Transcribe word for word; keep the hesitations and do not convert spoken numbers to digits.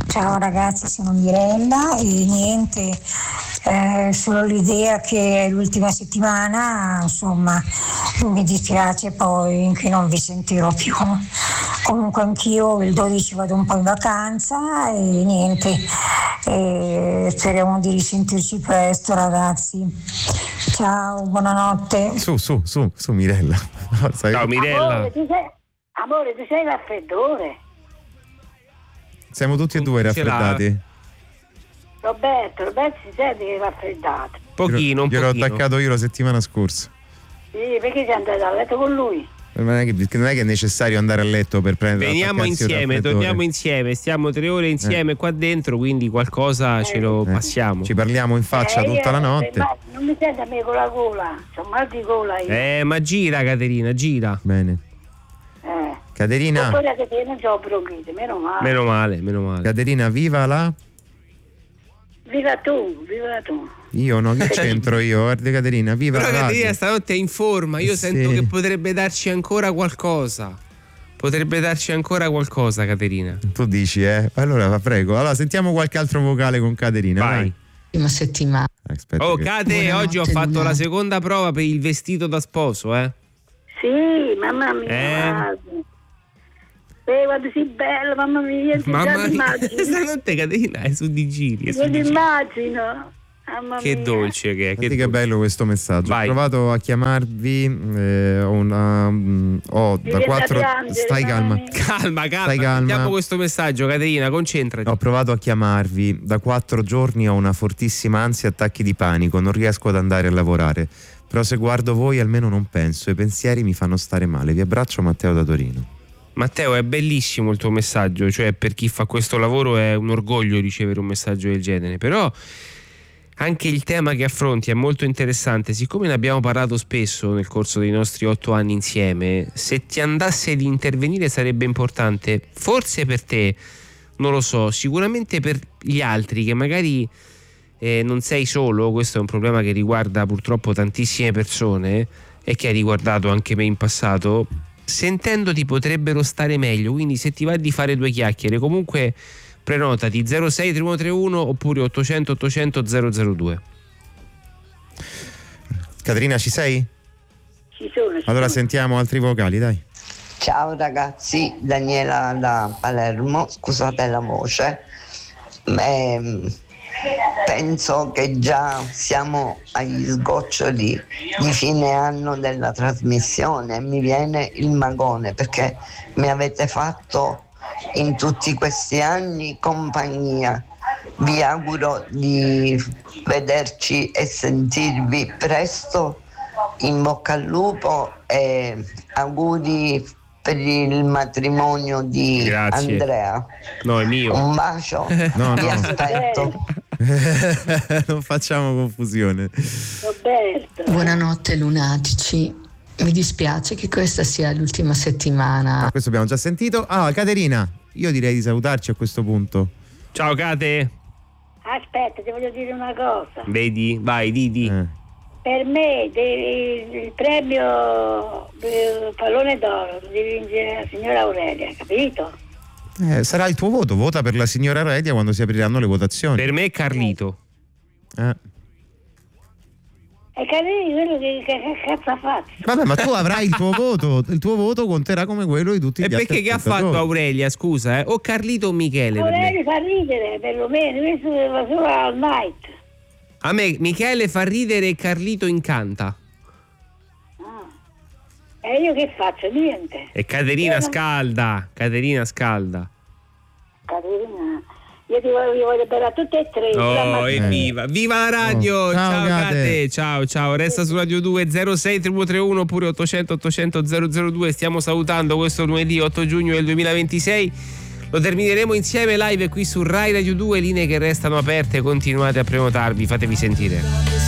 Ciao ragazzi, sono Mirella e niente, eh, solo l'idea che è l'ultima settimana, insomma, mi dispiace poi che non vi sentirò più. Comunque anch'io il dodici vado un po' in vacanza e niente, e speriamo di risentirci presto ragazzi. Ciao, buonanotte. Su, su, su, su Mirella. Ciao Mirella. Amore, tu sei, amore, tu sei raffreddore. Siamo tutti e due raffreddati. Roberto, Roberto si sente che è raffreddato. Pochino, un Gliel'ho pochino. attaccato io la settimana scorsa. Sì, perché sei andato a letto con lui? Non è, che, non è che è necessario andare a letto per prendere. Veniamo insieme, torniamo insieme, stiamo tre ore insieme eh. qua dentro, quindi qualcosa eh. ce lo eh. passiamo. Ci parliamo in faccia eh, tutta io, la notte. Ma non mi sento a me con la gola, c'ho mal di gola io. Eh, ma gira Caterina, gira. Bene. Eh. Caterina. Ma poi che non c'ho bronchite, meno male. Meno male, meno male. Caterina, viva la. Viva tu, viva tu. Io no, che c'entro io? Guarda Caterina, viva Però la Caterina stanotte è in forma, io sì. sento che potrebbe darci ancora qualcosa. Potrebbe darci ancora qualcosa, Caterina. Tu dici, eh? Allora, prego. Allora, sentiamo qualche altro vocale con Caterina. Vai. Prima settimana. Aspetta oh, che... Cate, Buonanotte, oggi ho fatto Luna. la seconda prova per il vestito da sposo, eh? Sì, mamma mia. Eh. Eh, guarda, sei bella, mamma mia, ti Mamma mia, immagino. stanotte Caterina è su di giri. È su Io di ti giri. immagino. Mamma Che mia. dolce che è. Che, Senti che bello questo messaggio. Vai. Ho provato a chiamarvi eh, una, um, oh, Mi da viene quattro. da piangere, Stai mamma calma. mia. Calma, calma, Stai calma. sentiamo questo messaggio, Caterina, concentrati. Ho provato a chiamarvi da quattro giorni, ho una fortissima ansia e attacchi di panico, non riesco ad andare a lavorare. Però se guardo voi almeno non penso, i pensieri mi fanno stare male. Vi abbraccio, Matteo da Torino. Matteo, è bellissimo il tuo messaggio, cioè per chi fa questo lavoro è un orgoglio ricevere un messaggio del genere, però anche il tema che affronti è molto interessante. Siccome ne abbiamo parlato spesso nel corso dei nostri otto anni insieme, se ti andasse di intervenire sarebbe importante, forse per te, non lo so, sicuramente per gli altri che magari eh, non sei solo. Questo è un problema che riguarda purtroppo tantissime persone e che ha riguardato anche me in passato. Sentendoti potrebbero stare meglio, quindi se ti va di fare due chiacchiere, comunque prenotati zero sei tre uno tre uno oppure ottocento ottocento zero zero due. Caterina, ci sei? Ci sono, ci Allora sono. sentiamo altri vocali, dai. Ciao ragazzi, Daniela da Palermo, scusate la voce. Ehm, penso che già siamo agli sgoccioli di fine anno della trasmissione. Mi viene il magone perché mi avete fatto in tutti questi anni compagnia. Vi auguro di vederci e sentirvi presto. In bocca al lupo e auguri per il matrimonio di Grazie. Andrea. No, è mio. Un bacio, No, vi no. aspetto. Non facciamo confusione. Roberto. Buonanotte lunatici. Mi dispiace che questa sia l'ultima settimana. Ah, questo abbiamo già sentito. Ah, Caterina, io direi di salutarci a questo punto. Ciao Cate. Aspetta, ti voglio dire una cosa. Vedi? Vai, Didi. Eh. Per me de- il premio eh, pallone d'oro lo deve vincere la signora Aurelia, capito? Eh, sarà il tuo voto, vota per la signora Redia quando si apriranno le votazioni. Per me è Carlito. Eh. E Carlini quello che, che, che cazzo ha fatto? Vabbè, ma tu avrai il tuo voto, il tuo voto conterà come quello di tutti E gli altri. perché che ha ascoltatori. fatto Aurelia, scusa, eh? O Carlito o Michele per me? Aurelia fa ridere perlomeno, questo va solo al night. A me Michele fa ridere e Carlito incanta. E io che faccio? Niente. E Caterina Io non- scalda, Caterina scalda. Caterina, io ti voglio, vi voglio bene a tutte e tre. Oh, stamattina. evviva! Viva la radio! Oh, ciao, ciao Cate. Cate, ciao ciao. Resta su Radio due zero sei tre uno tre uno oppure ottocento ottocento zero zero due. Stiamo salutando questo lunedì otto giugno del duemilaventisei. Lo termineremo insieme live qui su Rai Radio due, linee che restano aperte, continuate a prenotarvi, fatevi sentire.